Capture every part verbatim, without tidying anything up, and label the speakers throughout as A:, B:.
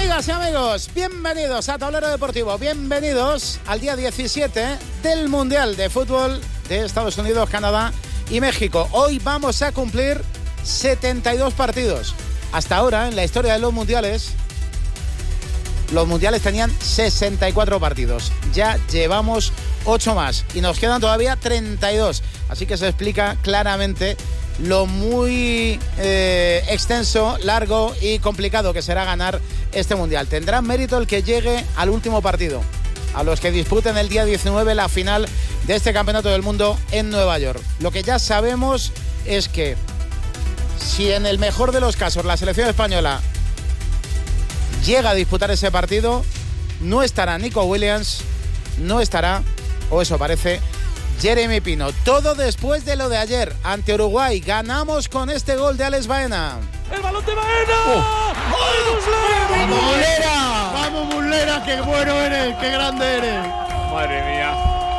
A: Amigas y amigos, bienvenidos a Tablero Deportivo, bienvenidos al día diecisiete del Mundial de Fútbol de Estados Unidos, Canadá y México. Hoy vamos a cumplir setenta y dos partidos. Hasta ahora, en la historia de los mundiales, los mundiales tenían sesenta y cuatro partidos. Ya llevamos ocho más y nos quedan todavía treinta y dos. Así que se explica claramente lo muy eh, extenso, largo y complicado que será ganar este mundial. Tendrá mérito el que llegue al último partido, a los que disputen el día diecinueve la final de este campeonato del mundo en Nueva York. Lo que ya sabemos es que si en el mejor de los casos la selección española llega a disputar ese partido, no estará Nico Williams, no estará, o eso parece, Jeremy Pino. Todo después de lo de ayer ante Uruguay. Ganamos con este gol de Alex Baena.
B: ¡El balón de Baena! ¡Oh! ¡Oh!
A: ¡Vamos, Muslera!
B: ¡Vamos, Muslera! ¡Qué bueno eres! ¡Qué grande eres!
C: Madre mía.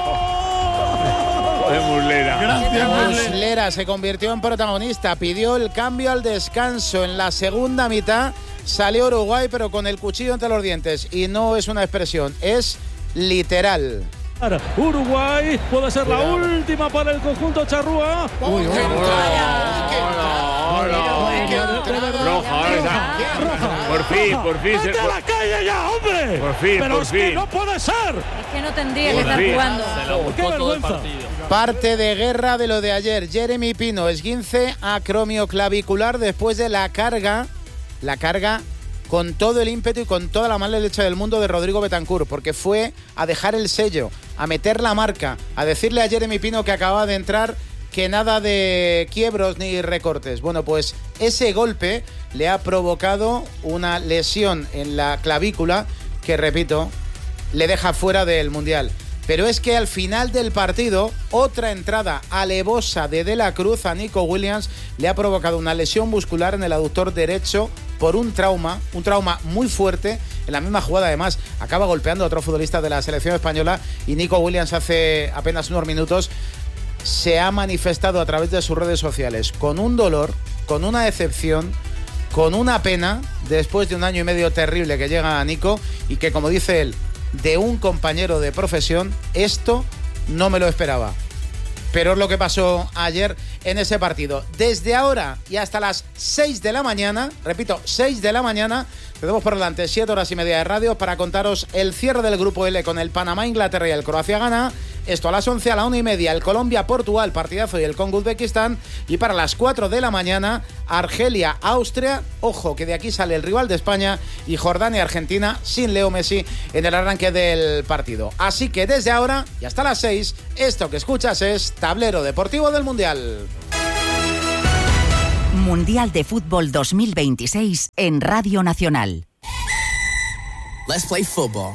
C: Oh. Joder, Muslera.
B: Gracias, Muslera.
A: Muslera se convirtió en protagonista. Pidió el cambio al descanso. En la segunda mitad salió Uruguay, pero con el cuchillo entre los dientes. Y no es una expresión, es literal.
B: Uruguay puede ser la última para el conjunto charrúa.
A: Uy, uy,
C: Por fin, por fin.
B: ¡Vete a la calle ya, hombre!
C: Por fin,
B: Pero
C: por
B: es
C: fin.
B: que no puede ser.
D: Es que no tendría
C: Por
D: que estar
C: fin.
D: jugando.
E: Se lo buscó
B: ¡Qué
E: todo el
B: vergüenza!
E: partido.
A: Parte de guerra de lo de ayer. Jeremy Pino, esguince acromioclavicular después de la carga, la carga con todo el ímpetu y con toda la mala leche del mundo de Rodrigo Betancur, porque fue a dejar el sello, a meter la marca, a decirle a Jeremy Pino que acababa de entrar que nada de quiebros ni recortes. Bueno, pues ese golpe le ha provocado una lesión en la clavícula que, repito, le deja fuera del Mundial. Pero es que al final del partido, otra entrada alevosa de De la Cruz a Nico Williams le ha provocado una lesión muscular en el aductor derecho por un trauma, un trauma muy fuerte. En la misma jugada, además, acaba golpeando a otro futbolista de la selección española y Nico Williams hace apenas unos minutos se ha manifestado a través de sus redes sociales con un dolor, con una decepción, con una pena después de un año y medio terrible que llega a Nico y que, como dice él, de un compañero de profesión, esto no me lo esperaba. Pero es lo que pasó ayer en ese partido. Desde ahora y hasta las seis de la mañana, repito, seis de la mañana, tenemos por delante siete horas y media de radio para contaros el cierre del grupo L con el Panamá, Inglaterra y el Croacia-Ghana. Esto a las once, a la una y media, el Colombia-Portugal, partidazo, y el Congo-Uzbekistán. Y para las cuatro de la mañana, Argelia-Austria. Ojo, que de aquí sale el rival de España. Y Jordania-Argentina, sin Leo Messi en el arranque del partido. Así que desde ahora y hasta las seis, esto que escuchas es Tablero Deportivo del Mundial.
F: Mundial de Fútbol dos mil veintiséis en Radio Nacional.
G: Let's play football.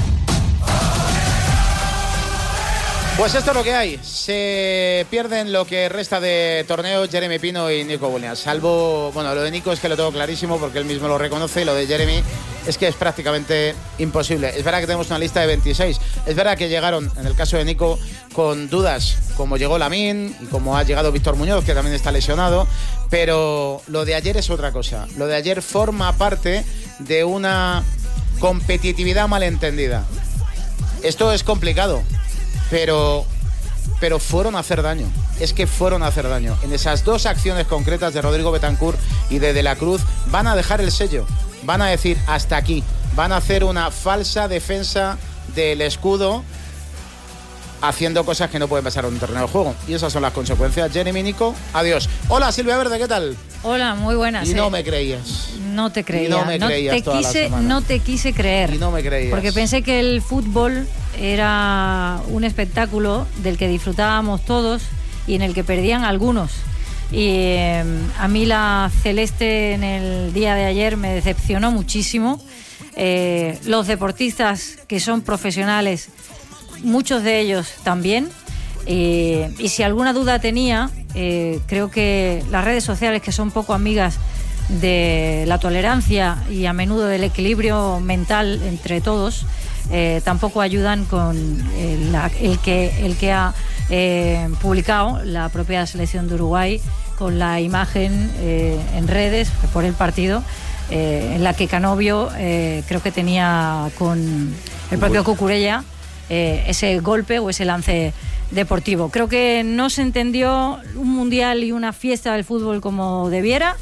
A: Pues esto es lo que hay. Se pierden lo que resta de torneo Jeremy Pino y Nico Williams. Salvo, bueno, lo de Nico es que lo tengo clarísimo porque él mismo lo reconoce, y lo de Jeremy es que es prácticamente imposible. Es verdad que tenemos una lista de veintiséis. Es verdad que llegaron, en el caso de Nico, con dudas, como llegó Lamine y como ha llegado Víctor Muñoz, que también está lesionado. Pero lo de ayer es otra cosa. Lo de ayer forma parte de una competitividad malentendida. Esto es complicado. Pero, pero fueron a hacer daño. Es que fueron a hacer daño. En esas dos acciones concretas de Rodrigo Betancur y de De la Cruz van a dejar el sello. Van a decir hasta aquí. Van a hacer una falsa defensa del escudo haciendo cosas que no pueden pasar en un terreno de juego. Y esas son las consecuencias. Jeremy, Nico, adiós. Hola, Silvia Verde, ¿qué tal?
D: Hola, muy buenas.
A: Y no
D: eh.
A: me creías.
D: No te creía.
A: Y no me
D: no
A: creías
D: te
A: toda la
D: quise,
A: semana.
D: no te quise creer.
A: Y no me creías.
D: Porque pensé que el fútbol era un espectáculo del que disfrutábamos todos y en el que perdían algunos. Y eh, a mí la celeste en el día de ayer me decepcionó muchísimo. Eh, los deportistas que son profesionales, muchos de ellos también. Eh, y si alguna duda tenía, eh, creo que las redes sociales, que son poco amigas de la tolerancia y a menudo del equilibrio mental entre todos, eh, tampoco ayudan con eh, la, el, que, el que ha eh, publicado la propia selección de Uruguay con la imagen eh, en redes por el partido, eh, en la que Canovio eh, creo que tenía con el propio Cucurella eh, ese golpe o ese lance deportivo. Creo que no se entendió un mundial y una fiesta del fútbol como debiera,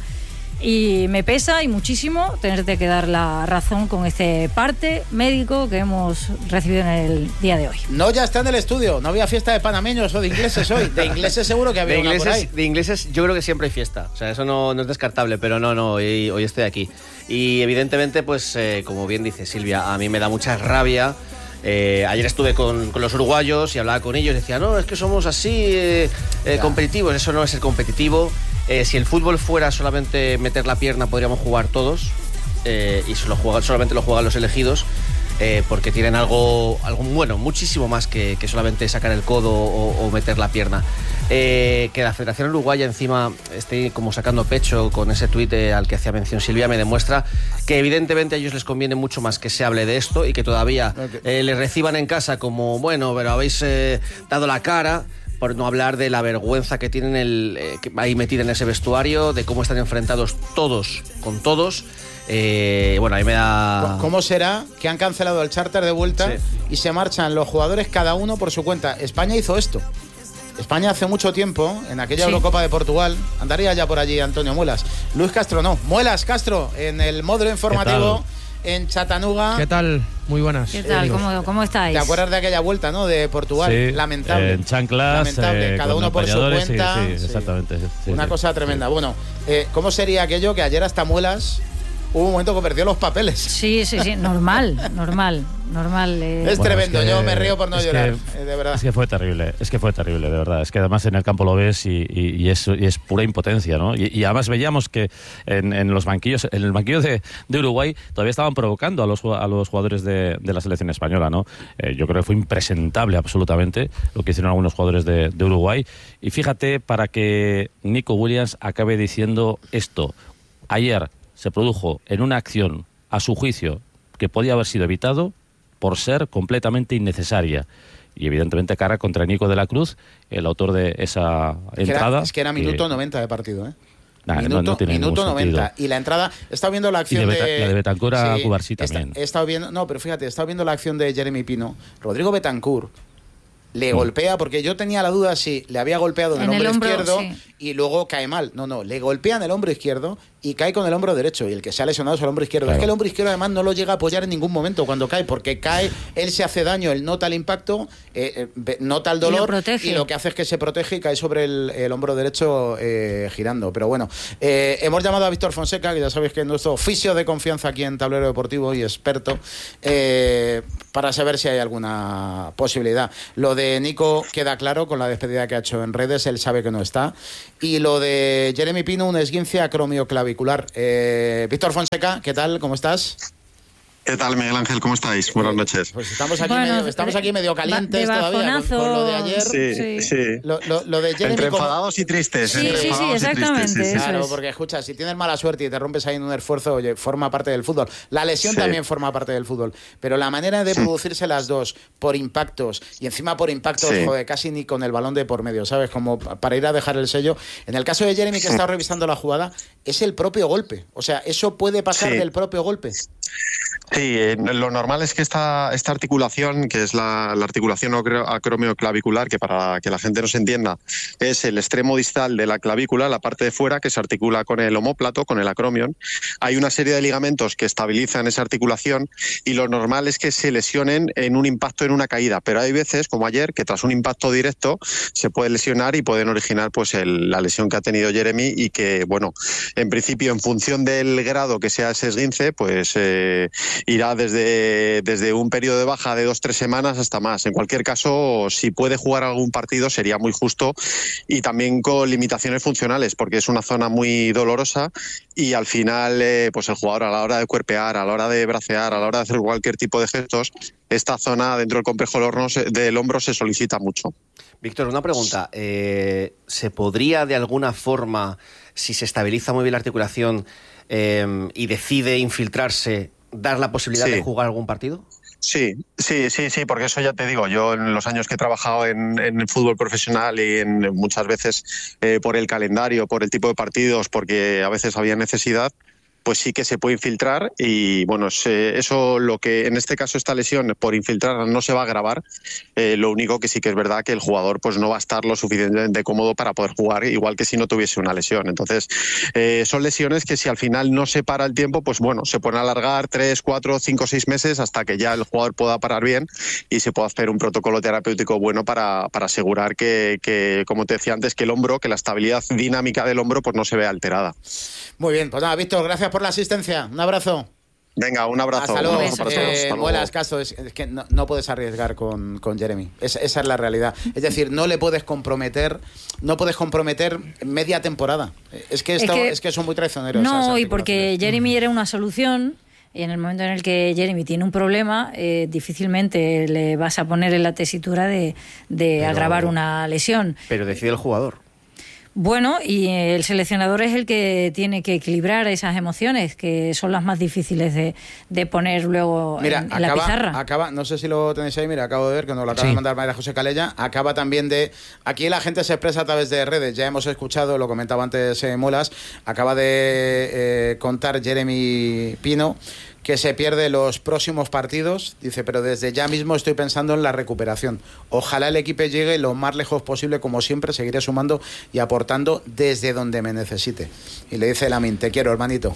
D: y me pesa y muchísimo tenerte que dar la razón con este parte médico que hemos recibido en el día de hoy.
A: No, ya está en el estudio. No había fiesta de panameños o de ingleses hoy. De ingleses seguro que había
E: de
A: una
E: ingleses,
A: por ahí.
E: De ingleses yo creo que siempre hay fiesta. O sea, eso no, no es descartable, pero no, no, hoy, hoy estoy aquí. Y evidentemente, pues eh, como bien dice Silvia, a mí me da mucha rabia. Eh, ayer estuve con, con los uruguayos y hablaba con ellos y decía, no, es que somos así eh, eh, competitivos. Eso no es ser competitivo. Eh, si el fútbol fuera solamente meter la pierna, podríamos jugar todos, eh, y solo juega, solamente lo juegan los elegidos, eh, porque tienen algo, algo bueno, muchísimo más que, que solamente sacar el codo o, o meter la pierna. Eh, que la Federación Uruguaya encima esté como sacando pecho con ese tuit eh, al que hacía mención Silvia, me demuestra que evidentemente a ellos les conviene mucho más que se hable de esto y que todavía eh, les reciban en casa como, bueno, pero habéis eh, dado la cara, por no hablar de la vergüenza que tienen el, eh, que ahí metida en ese vestuario, de cómo están enfrentados todos con todos. Eh, bueno, ahí me da...
A: ¿Cómo será que han cancelado el charter de vuelta sí. y se marchan los jugadores cada uno por su cuenta? España hizo esto. España hace mucho tiempo, en aquella sí. Eurocopa de Portugal, andaría ya por allí Antonio Muelas. Luis Castro no. Muelas Castro, en el módulo informativo en Chattanooga.
H: ¿Qué tal? Muy buenas.
D: ¿Qué tal? ¿Cómo, ¿Cómo estáis?
A: ¿Te acuerdas de aquella vuelta, no? De Portugal.
B: Sí,
A: lamentable.
B: En chanclas.
A: Lamentable.
B: Eh,
A: Cada uno por su cuenta.
B: Sí, sí, exactamente. Sí,
A: Una
B: sí,
A: cosa tremenda.
B: Sí.
A: Bueno, eh, ¿cómo sería aquello que ayer hasta Muelas hubo un momento que perdió los papeles?
D: Sí, sí, sí. Normal, normal. Normal. Eh.
A: Es bueno, tremendo, es que, yo me río por no llorar,
B: que,
A: eh, de verdad.
B: Es que fue terrible, es que fue terrible, de verdad. Es que además en el campo lo ves y, y, y, es, y es pura impotencia, ¿no? Y, y además veíamos que en, en los banquillos, en el banquillo de, de Uruguay todavía estaban provocando a los, a los jugadores de, de la selección española, ¿no? Eh, yo creo que fue impresentable absolutamente lo que hicieron algunos jugadores de, de Uruguay. Y fíjate, para que Nico Williams acabe diciendo esto. Ayer se produjo en una acción, a su juicio, que podía haber sido evitado por ser completamente innecesaria. Y evidentemente cara contra Nico de la Cruz, el autor de esa
A: es
B: entrada.
A: Era, es que era minuto que, noventa de partido, ¿eh?
B: Nah,
A: minuto,
B: no, no tiene
A: minuto noventa.
B: Sentido.
A: Y la entrada, he estado viendo la acción
B: y de, Beta,
A: de...
B: La de Betancourt a
A: sí,
B: Cubarsí también.
A: He estado viendo, no, pero fíjate, he estado viendo la acción de Jeremy Pino. Rodrigo Betancourt le mm. golpea, porque yo tenía la duda si le había golpeado en, en el hombro, el hombro izquierdo sí. y luego cae mal. No, no, le golpea en el hombro izquierdo y cae con el hombro derecho, y el que se ha lesionado es el hombro izquierdo. Claro. Es que el hombro izquierdo además no lo llega a apoyar en ningún momento cuando cae, porque cae, él se hace daño, él nota el impacto, eh, eh, nota el dolor y lo, y lo que hace es que se protege y cae sobre el, el hombro derecho eh, girando. Pero bueno, eh, hemos llamado a Víctor Fonseca, que ya sabéis que es nuestro oficio de confianza aquí en Tablero Deportivo y experto, eh, para saber si hay alguna posibilidad. Lo de Nico queda claro con la despedida que ha hecho en redes, él sabe que no está. Y lo de Jeremy Pino, un esguince acromioclavicular. Eh, Víctor Fonseca, ¿qué tal? ¿Cómo estás?
I: ¿Qué tal, Miguel Ángel? ¿Cómo estáis? Buenas noches.
A: Pues estamos aquí,
D: bueno,
A: medio, estamos aquí medio calientes todavía con, con lo de ayer.
I: Sí, sí. sí.
A: Lo, lo, lo de Jeremy
I: entre enfadados como... y tristes.
D: Sí,
I: entre
D: sí, sí, exactamente.
I: Sí, sí.
A: Claro, porque escucha, si tienes mala suerte y te rompes ahí en un esfuerzo, oye, forma parte del fútbol. La lesión sí. también forma parte del fútbol. Pero la manera de sí. producirse las dos por impactos, y encima por impactos, sí. joder, casi ni con el balón de por medio, ¿sabes? Como para ir a dejar el sello. En el caso de Jeremy, que he estado revisando la jugada, es el propio golpe. O sea, eso puede pasar sí. del propio golpe.
I: Sí, eh, lo normal es que esta, esta articulación, que es la, la articulación acromioclavicular, que para que la gente nos entienda, es el extremo distal de la clavícula, la parte de fuera, que se articula con el omóplato, con el acromion. Hay una serie de ligamentos que estabilizan esa articulación y lo normal es que se lesionen en un impacto, en una caída. Pero hay veces, como ayer, que tras un impacto directo se puede lesionar y pueden originar pues el, la lesión que ha tenido Jeremy y que, bueno, en principio, en función del grado que sea ese esguince, pues... Eh, irá desde, desde un periodo de baja de dos, tres semanas hasta más. En cualquier caso, si puede jugar algún partido sería muy justo y también con limitaciones funcionales, porque es una zona muy dolorosa y al final eh, pues el jugador a la hora de cuerpear, a la hora de bracear, a la hora de hacer cualquier tipo de gestos, esta zona dentro del complejo del, horno, del hombro se solicita mucho.
E: Víctor, una pregunta. Eh, ¿Se podría de alguna forma, si se estabiliza muy bien la articulación eh, y decide infiltrarse, dar la posibilidad sí. de jugar algún partido?
I: Sí, sí, sí, sí, porque eso ya te digo, yo en los años que he trabajado en, en el fútbol profesional y en, muchas veces eh, por el calendario, por el tipo de partidos, porque a veces había necesidad, pues sí que se puede infiltrar y bueno, eso lo que en este caso esta lesión por infiltrar no se va a agravar, eh, lo único que sí que es verdad que el jugador pues no va a estar lo suficientemente cómodo para poder jugar, igual que si no tuviese una lesión. Entonces eh, son lesiones que si al final no se para el tiempo, pues bueno, se pueden alargar tres, cuatro, cinco, seis meses hasta que ya el jugador pueda parar bien y se pueda hacer un protocolo terapéutico bueno para, para asegurar que, que, como te decía antes, que el hombro, que la estabilidad dinámica del hombro pues no se vea alterada.
A: Muy bien, pues nada, Víctor, gracias por la asistencia. Un abrazo.
I: Venga, un abrazo.
A: Hasta luego.
I: Un abrazo para todos.
A: Eh, Muelas, caso, es, es que no, no puedes arriesgar con, con Jeremy. Es, esa es la realidad. Es decir, no le puedes comprometer, no puedes comprometer media temporada. Es que, esto, es, que, es que son muy traicioneros.
D: No, y porque Jeremy era una solución. Y en el momento en el que Jeremy tiene un problema, eh, difícilmente le vas a poner en la tesitura de, de pero, agravar una lesión.
E: Pero decide el jugador.
D: Bueno, y el seleccionador es el que tiene que equilibrar esas emociones, que son las más difíciles de, de poner luego
A: mira,
D: en, en
A: acaba,
D: la pizarra.
A: Acaba, no sé si lo tenéis ahí, mira, acabo de ver que nos lo acaba sí. de mandar María José Calella. Acaba también de... Aquí la gente se expresa a través de redes, ya hemos escuchado, lo comentaba antes eh, Molas, acaba de eh, contar Jeremy Pino que se pierde los próximos partidos, dice, pero desde ya mismo estoy pensando en la recuperación. Ojalá el equipo llegue lo más lejos posible, como siempre, seguiré sumando y aportando desde donde me necesite. Y le dice Lamin, te quiero, hermanito.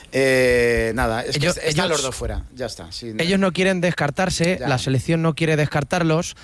A: Eh, nada, es ellos, que están ellos, los dos fuera, ya está. Sí,
H: ellos no quieren descartarse,
A: ya.
H: La selección no quiere descartarlos,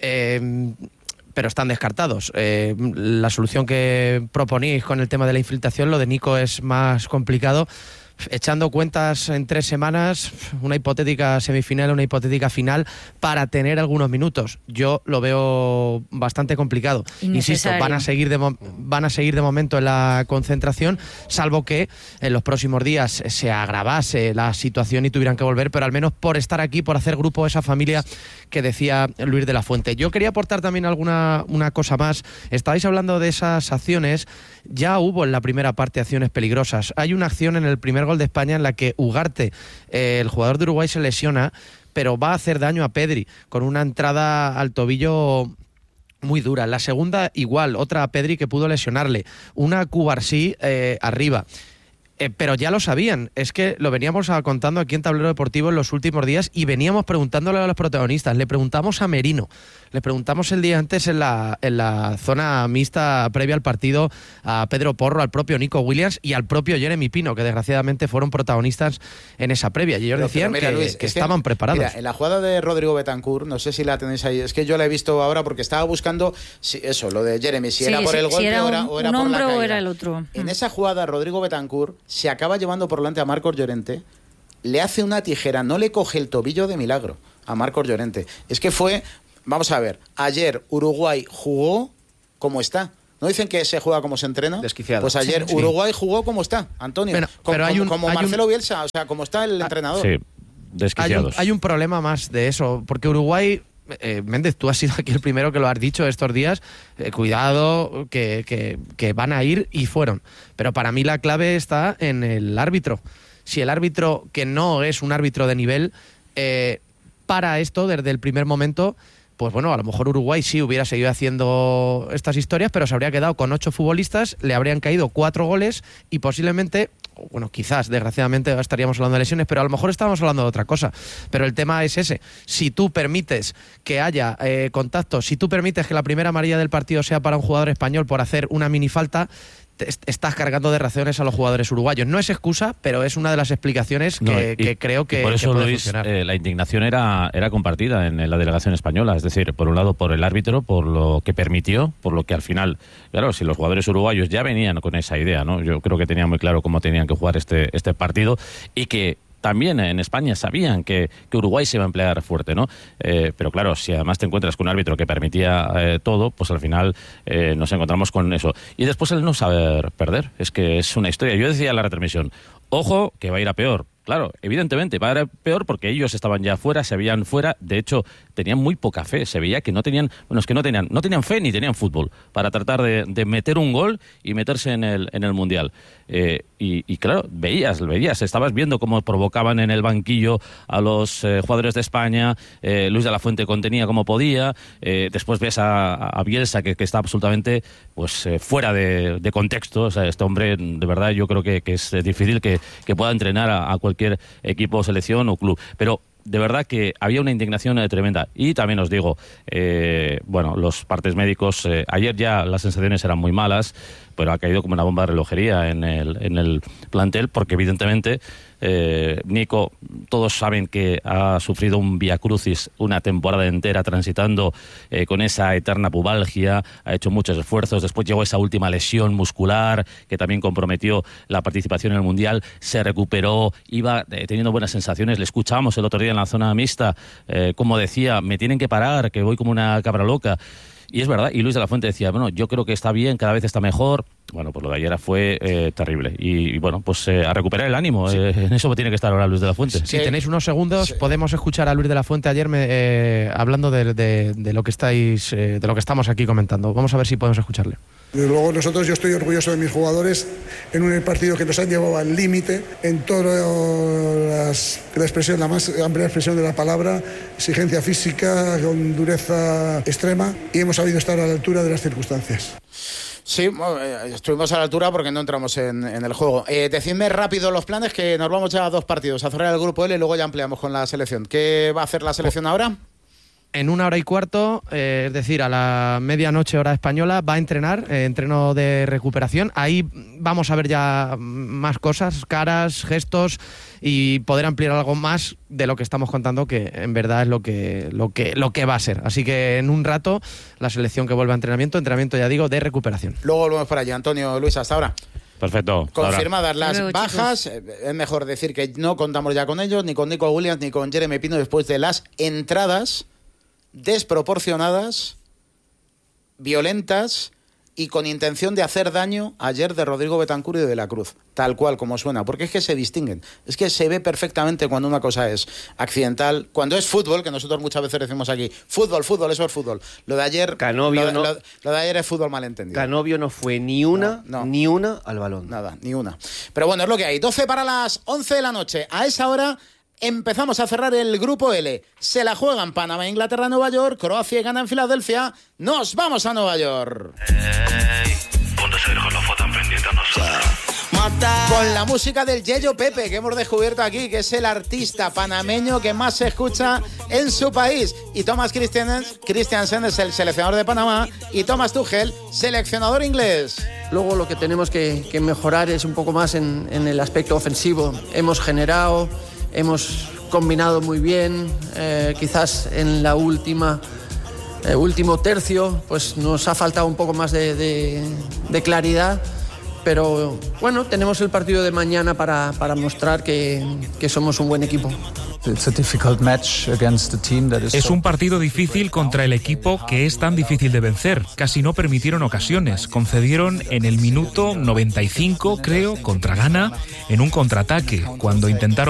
H: eh, pero están descartados. Eh, la solución que proponéis con el tema de la infiltración, lo de Nico es más complicado. Echando cuentas en tres semanas, una hipotética semifinal, una hipotética final para tener algunos minutos. Yo lo veo bastante complicado. Insisto, van a seguir de van a seguir de momento en la concentración, salvo que en los próximos días se agravase la situación y tuvieran que volver, pero al menos por estar aquí, por hacer grupo, esa familia que decía Luis de la Fuente. Yo quería aportar también alguna una cosa más. Estabais hablando de esas acciones. Ya hubo en la primera parte acciones peligrosas. Hay una acción en el primer gol de España en la que Ugarte, eh, el jugador de Uruguay, se lesiona, pero va a hacer daño a Pedri con una entrada al tobillo muy dura. La segunda igual, otra a Pedri que pudo lesionarle. Una a Cubarsí eh, arriba. Eh, pero ya lo sabían, es que lo veníamos contando aquí en Tablero Deportivo en los últimos días y veníamos preguntándole a los protagonistas. Le preguntamos a Merino, le preguntamos el día antes en la, en la zona mixta previa al partido a Pedro Porro, al propio Nico Williams y al propio Jeremy Pino, que desgraciadamente fueron protagonistas en esa previa. Y ellos pero, decían pero mira, que, Luis, que estaban que, preparados.
A: Mira, en la jugada de Rodrigo Betancourt, no sé si la tenéis ahí, es que yo la he visto ahora porque estaba buscando si, eso, lo de Jeremy, si sí, era por el si golpe
D: era un,
A: o era
D: un
A: por la caída.
D: O era el otro.
A: En esa jugada, Rodrigo Betancourt se acaba llevando por delante a Marcos Llorente, le hace una tijera, no le coge el tobillo de milagro a Marcos Llorente. Es que fue, vamos a ver, ayer Uruguay jugó como está. ¿No dicen que se juega como se entrena?
E: Desquiciado.
A: Pues ayer sí, Uruguay sí. jugó como está, Antonio. Bueno, como,
H: pero hay un,
A: como
H: hay
A: Marcelo
H: un...
A: Bielsa, o sea, como está el entrenador.
B: Sí, desquiciados.
H: Hay un, hay un problema más de eso, porque Uruguay... Eh, Méndez, tú has sido aquí el primero que lo has dicho estos días, eh, cuidado que, que, que van a ir y fueron, pero para mí la clave está en el árbitro. Si el árbitro, que no es un árbitro de nivel, eh, para esto desde el primer momento, pues bueno, a lo mejor Uruguay sí hubiera seguido haciendo estas historias, pero se habría quedado con ocho futbolistas, le habrían caído cuatro goles y posiblemente, bueno, quizás, desgraciadamente estaríamos hablando de lesiones, pero a lo mejor estábamos hablando de otra cosa. Pero el tema es ese. Si tú permites que haya eh, contacto, si tú permites que la primera amarilla del partido sea para un jugador español por hacer una minifalta, estás cargando de razones a los jugadores uruguayos. No es excusa, pero es una de las explicaciones que, no, y,
B: que
H: creo que,
B: por eso,
H: que puede
B: Luis,
H: funcionar.
B: Eh, la indignación era, era compartida en, en la delegación española. Es decir, por un lado, por el árbitro, por lo que permitió, por lo que al final, claro, si los jugadores uruguayos ya venían con esa idea, ¿no? Yo creo que tenían muy claro cómo tenían que jugar este, este partido y que también en España sabían que, que Uruguay se iba a emplear fuerte, ¿no? Eh, pero claro, si además te encuentras con un árbitro que permitía eh, todo, pues al final eh, nos encontramos con eso. Y después el no saber perder, es que es una historia. Yo decía en la retransmisión, ojo, que va a ir a peor, Claro, evidentemente va a ser peor porque ellos estaban ya fuera, se veían fuera, de hecho tenían muy poca fe, se veía que no tenían, bueno, es que no tenían, no tenían fe ni tenían fútbol para tratar de, de meter un gol y meterse en el, en el Mundial. Eh, y, y claro, veías, veías, estabas viendo cómo provocaban en el banquillo a los eh, jugadores de España, eh, Luis de la Fuente contenía como podía, eh, después ves a, a Bielsa que, que está absolutamente pues eh, fuera de, de contexto, o sea, este hombre de verdad yo creo que, que es difícil que, que pueda entrenar a, a cualquier equipo, selección o club, pero de verdad que había una indignación eh, tremenda. Y también os digo, eh, bueno, los partes médicos, eh, ayer ya las sensaciones eran muy malas, pero ha caído como una bomba de relojería en el, en el plantel, porque evidentemente eh, Nico, todos saben que ha sufrido un viacrucis una temporada entera transitando eh, con esa eterna pubalgia, ha hecho muchos esfuerzos, después llegó esa última lesión muscular que también comprometió la participación en el Mundial, se recuperó, iba eh, teniendo buenas sensaciones, le escuchábamos el otro día en la zona mixta, eh, como decía, me tienen que parar, que voy como una cabra loca. Y es verdad, y Luis de la Fuente decía, bueno, yo creo que está bien, cada vez está mejor. Bueno, pues lo de ayer fue eh, terrible. Y, y bueno, pues eh, a recuperar el ánimo. Sí. Eh, en eso tiene que estar ahora Luis de la Fuente.
H: Si sí, tenéis unos segundos, sí. podemos escuchar a Luis de la Fuente ayer me, eh, hablando de, de, de lo que estáis, eh, de lo que estamos aquí comentando. Vamos a ver si podemos escucharle.
J: Desde luego nosotros, yo estoy orgulloso de mis jugadores en un partido que nos han llevado al límite en toda la expresión, la más amplia expresión de la palabra, exigencia física con dureza extrema, y hemos sabido estar a la altura de las circunstancias.
A: Sí, estuvimos a la altura porque no entramos en, en el juego. Eh, decidme rápido los planes, que nos vamos ya a dos partidos, a cerrar el grupo L y luego ya ampliamos con la selección. ¿Qué va a hacer la selección ahora?
H: En una hora y cuarto, eh, es decir, a la medianoche hora española, va a entrenar, eh, entreno de recuperación. Ahí vamos a ver ya más cosas, caras, gestos, y poder ampliar algo más de lo que estamos contando, que en verdad es lo que, lo que, lo que va a ser. Así que en un rato, la selección que vuelve a entrenamiento, entrenamiento ya digo, de recuperación.
A: Luego volvemos para allá. Antonio, Luis, hasta ahora.
B: Perfecto.
A: Confirmadas las
D: Luego,
A: bajas,
D: chicos.
A: Es mejor decir que no contamos ya con ellos, ni con Nico Williams, ni con Jeremy Pino, después de las entradas desproporcionadas, violentas y con intención de hacer daño ayer de Rodrigo Betancur y de la Cruz, tal cual como suena, porque es que se distinguen, es que se ve perfectamente cuando una cosa es accidental, cuando es fútbol, que nosotros muchas veces decimos aquí, fútbol, fútbol, eso es fútbol. Lo de ayer,
E: Canovio
A: lo,
E: no,
A: lo, lo de ayer es fútbol malentendido.
E: Canovio no fue ni una, no, no. ni una al balón.
A: Nada, ni una. Pero bueno, es lo que hay. doce para las once de la noche. A esa hora empezamos a cerrar el grupo L. Se la juegan Panamá, Inglaterra, Nueva York, Croacia y Ghana en Filadelfia. Nos vamos a Nueva York.
K: Ey, ponte a seguir con la foto pendiente a nosotros.
A: Con la música del Yeyo Pepe, que hemos descubierto aquí, que es el artista panameño que más se escucha en su país. Y Thomas Christiansen es el seleccionador de Panamá, y Thomas Tuchel, seleccionador inglés.
L: Luego lo que tenemos que, que mejorar es un poco más en, en el aspecto ofensivo. Hemos generado, hemos combinado muy bien, eh, quizás en la última eh, último tercio pues nos ha faltado un poco más de, de, de claridad, pero bueno, tenemos el partido de mañana para, para mostrar que, que somos un buen equipo.
M: Es un partido difícil contra el equipo que es tan difícil de vencer. Casi no permitieron ocasiones. Concedieron en el minuto noventa y cinco, creo, contra Ghana, en un contraataque, cuando intentaron